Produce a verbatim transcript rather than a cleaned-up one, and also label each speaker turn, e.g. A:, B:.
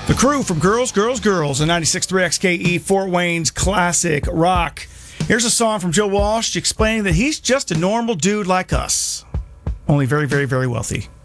A: The Crew from Girls, Girls, Girls, and ninety-six point three X K E, Fort Wayne's classic rock. Here's a song from Joe Walsh explaining that he's just a normal dude like us, only very, very, very wealthy.